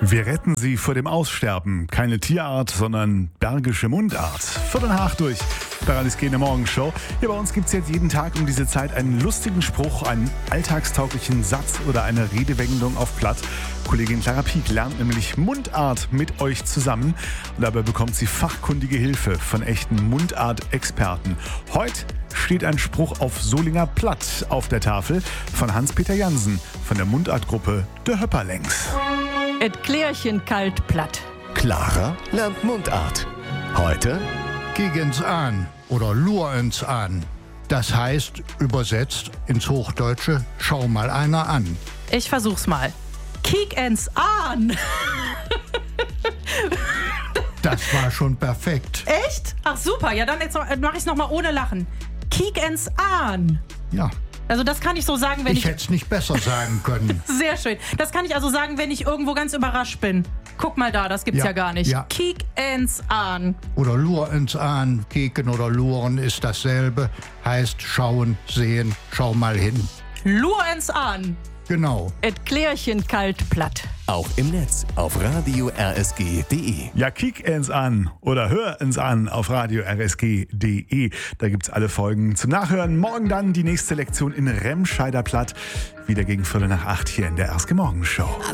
Wir retten sie vor dem Aussterben. Keine Tierart, sondern bergische Mundart. 7:45 durch. Daran ist keine Morgenshow. Hier bei uns gibt es jetzt jeden Tag um diese Zeit einen lustigen Spruch, einen alltagstauglichen Satz oder eine Redewendung auf Platt. Kollegin Clara Pieck lernt nämlich Mundart mit euch zusammen. Und dabei bekommt sie fachkundige Hilfe von echten Mundart-Experten. Heute steht ein Spruch auf Solinger Platt auf der Tafel von Hans-Peter Jansen von der Mundartgruppe De Höpperlängs. Et Klärchen kalt platt. Clara lernt Mundart. Heute Kiegens an oder Luhrens an. Das heißt, übersetzt ins Hochdeutsche, schau mal einer an. Ich versuch's mal. Kiek ens an. Das war schon perfekt. Echt? Ach super, ja dann mache ich's nochmal ohne Lachen. Kiek ens an. Ja, Also das kann ich so sagen, wenn ich hätte es nicht besser sagen können. Sehr schön. Das kann ich also sagen, wenn ich irgendwo ganz überrascht bin. Guck mal da, das gibt's ja gar nicht. Ja. Kiek ens an. Oder Luhrens an, kieken oder luren ist dasselbe. Heißt schauen, sehen, schau mal hin. Lur ens an. Genau. Et Klärchen kalt platt. auch im Netz auf radio rsg.de. Ja, kick uns an oder hör uns an auf radio rsg.de. Da gibt's alle Folgen zum Nachhören. Morgen dann die nächste Lektion in Remscheider Platt. Wieder gegen 7:45 hier in der Erste Morgenshow.